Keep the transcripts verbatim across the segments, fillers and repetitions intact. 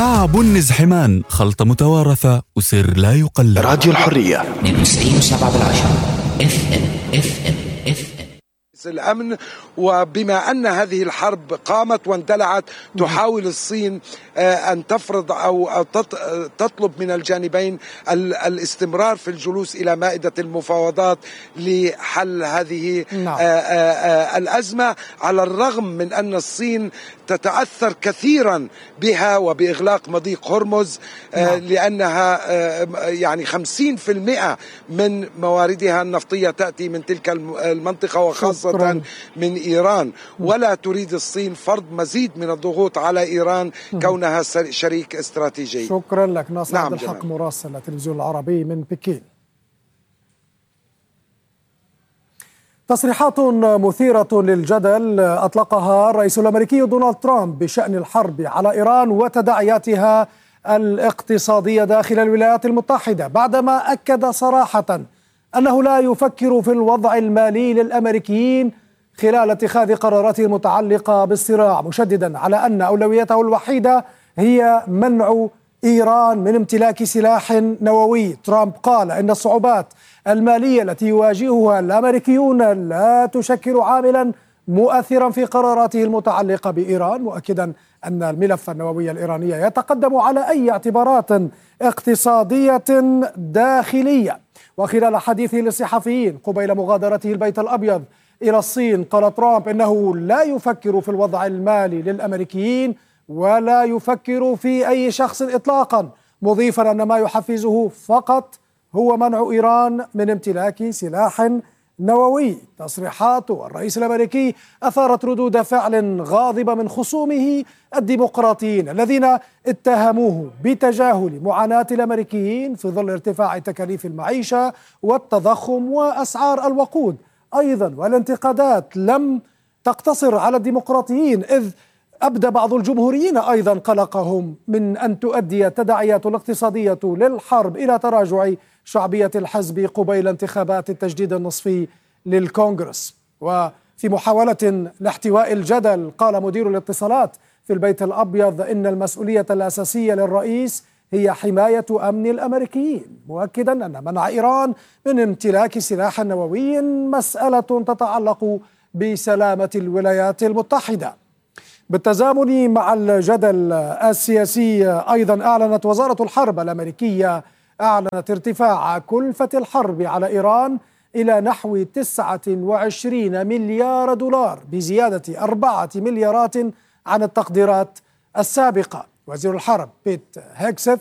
مع بنز حمان، خلطة متوارثة وسر لا يقلد. راديو الحرية اثنين وتسعين وسبعة بالعشرة اف ام اف ام اف ام. الأمن. وبما أن هذه الحرب قامت واندلعت، تحاول الصين أن تفرض أو تطلب من الجانبين الاستمرار في الجلوس إلى مائدة المفاوضات لحل هذه نعم. الأزمة، على الرغم من أن الصين تتأثر كثيرا بها وبإغلاق مضيق هرمز نعم. لأنها يعني خمسين بالمئة من مواردها النفطية تأتي من تلك المنطقة وخاصة من إيران، ولا تريد الصين فرض مزيد من الضغوط على إيران كونها شريك استراتيجي. شكرا لك ناصر نعم عبد الحق، مراسل التلفزيون العربي من بكين. تصريحات مثيرة للجدل أطلقها الرئيس الأمريكي دونالد ترامب بشأن الحرب على إيران وتداعياتها الاقتصادية داخل الولايات المتحدة، بعدما أكد صراحة أنه لا يفكر في الوضع المالي للأمريكيين خلال اتخاذ قراراته المتعلقة بالصراع، مشددا على أن أولويته الوحيدة هي منع إيران من امتلاك سلاح نووي. ترامب قال إن الصعوبات المالية التي يواجهها الأمريكيون لا تشكل عاملا مؤثرا في قراراته المتعلقة بإيران، مؤكدا أن الملف النووي الإيراني يتقدم على أي اعتبارات اقتصادية داخلية. وخلال حديثه للصحفيين قبيل مغادرته البيت الأبيض إلى الصين، قال ترامب إنه لا يفكر في الوضع المالي للأمريكيين ولا يفكر في أي شخص إطلاقا، مضيفا أن ما يحفزه فقط هو منع إيران من امتلاك سلاح نووي. تصريحات الرئيس الأمريكي أثارت ردود فعل غاضبة من خصومه الديمقراطيين الذين اتهموه بتجاهل معاناة الأمريكيين في ظل ارتفاع تكاليف المعيشة والتضخم وأسعار الوقود. أيضا والانتقادات لم تقتصر على الديمقراطيين، إذ أبدى بعض الجمهوريين أيضا قلقهم من أن تؤدي التداعيات الاقتصادية للحرب إلى تراجع شعبية الحزب قبيل انتخابات التجديد النصفي للكونغرس. وفي محاولة لاحتواء الجدل، قال مدير الاتصالات في البيت الأبيض إن المسؤولية الأساسية للرئيس هي حماية أمن الأمريكيين، مؤكدا أن منع إيران من امتلاك سلاح نووي مسألة تتعلق بسلامة الولايات المتحدة. بالتزامن مع الجدل السياسي، أيضا أعلنت وزارة الحرب الأمريكية أعلنت ارتفاع كلفة الحرب على إيران إلى نحو تسعة وعشرين مليار دولار، بزيادة أربعة مليارات عن التقديرات السابقة. وزير الحرب بيت هيكسث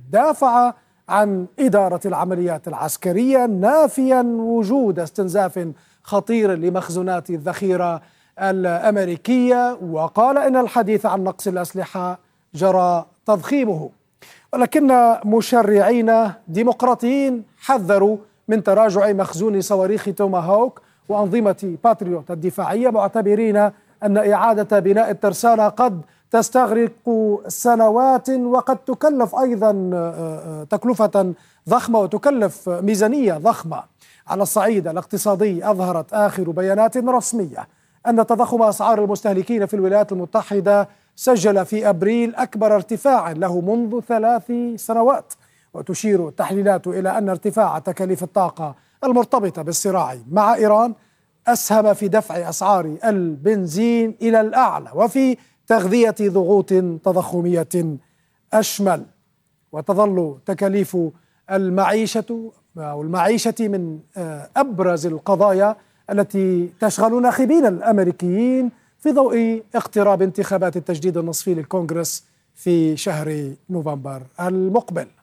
دافع عن إدارة العمليات العسكرية، نافيا وجود استنزاف خطير لمخزونات الذخيرة الأمريكية، وقال إن الحديث عن نقص الأسلحة جرى تضخيمه. ولكن مشرعين ديمقراطيين حذروا من تراجع مخزون صواريخ توماهوك وأنظمة باتريوت الدفاعية، معتبرين أن إعادة بناء الترسانة قد تستغرق سنوات وقد تكلف أيضا تكلفة ضخمة وتكلف ميزانية ضخمة. على الصعيد الاقتصادي، أظهرت آخر بيانات رسمية أن تضخم أسعار المستهلكين في الولايات المتحدة سجل في أبريل أكبر ارتفاع له منذ ثلاث سنوات. وتشير التحليلات إلى أن ارتفاع تكاليف الطاقة المرتبطة بالصراع مع إيران أسهم في دفع أسعار البنزين إلى الأعلى وفي تغذية ضغوط تضخمية أشمل. وتظل تكاليف المعيشة أو المعيشة من أبرز القضايا التي تشغل ناخبين الأمريكيين في ضوء اقتراب انتخابات التجديد النصفي للكونغرس في شهر نوفمبر المقبل.